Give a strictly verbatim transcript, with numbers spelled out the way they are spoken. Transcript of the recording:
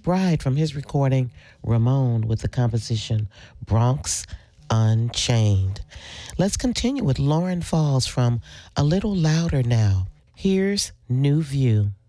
McBride from his recording Ramon with the composition Bronx Unchained. Let's continue with Lauren Falls from A Little Louder Now. Here's New View.